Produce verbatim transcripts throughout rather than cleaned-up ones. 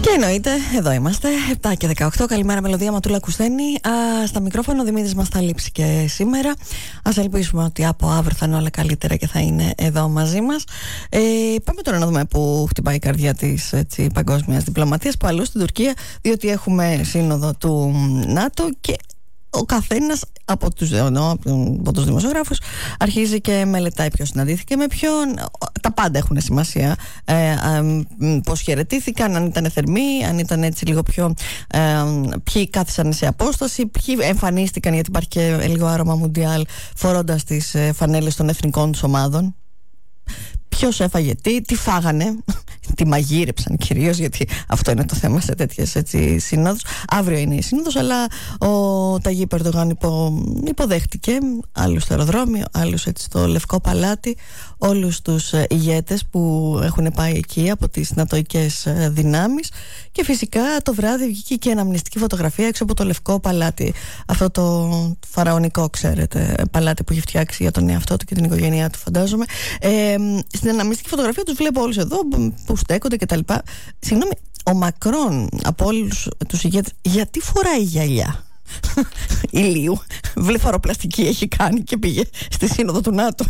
Και εννοείται, εδώ είμαστε, επτά και δεκαοκτώ. Καλημέρα, Μελωδία Ματούλα Κουσθένη. Α, στα μικρόφωνα ο Δημήτρης μας θα λείψει και σήμερα. Ας ελπίσουμε ότι από αύριο θα είναι όλα καλύτερα και θα είναι εδώ μαζί μας. Ε, πάμε τώρα να δούμε που χτυπάει η καρδιά της έτσι, παγκόσμιας διπλωματίας, που αλλού στην Τουρκία, διότι έχουμε σύνοδο του ΝΑΤΟ και ο καθένας από τους, εννοώ, από τους δημοσιογράφους αρχίζει και μελετάει ποιος συναντήθηκε με ποιον. Τα πάντα έχουν σημασία. Ε, ε, πώς χαιρετήθηκαν, αν ήταν θερμοί, αν ήταν έτσι λίγο πιο ε, ποιοι κάθισαν σε απόσταση, ποιοι εμφανίστηκαν, γιατί υπάρχει και λίγο άρωμα μουντιάλ, φορώντας τις φανέλες των εθνικών τους ομάδων. Ποιος έφαγε τι, τι φάγανε, τι μαγείρεψαν κυρίως, γιατί αυτό είναι το θέμα σε τέτοιες έτσι, σύνοδους. Αύριο είναι η σύνοδος, αλλά ο Ταγίπ Ερντογάν υπο, υποδέχτηκε άλλους στο αεροδρόμιο, άλλους έτσι, στο Λευκό Παλάτι, όλους τους ηγέτες που έχουν πάει εκεί από τις νατοικές δυνάμεις, και φυσικά το βράδυ βγήκε και αναμνηστική φωτογραφία έξω από το Λευκό Παλάτι. Αυτό το φαραωνικό, ξέρετε, παλάτι που έχει φτιάξει για τον εαυτό του και την οικογένειά του, φαντάζομαι. Ε, στην αναμνηστική φωτογραφία τους βλέπω όλους εδώ που στέκονται κτλ. Συγγνώμη, ο Μακρόν από όλους τους ηγέτες, γιατί φοράει γυαλιά ηλίου? Βλεφαροπλαστική έχει κάνει και πήγε στη σύνοδο του ΝΑΤΟ.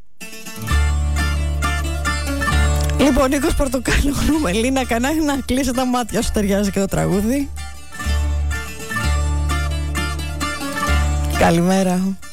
Λοιπόν, Νίκος Πορτοκάλο, Μελίνα Κανά, να κλείσει τα μάτια σου, ταιριάζει και το τραγούδι. Καλημέρα.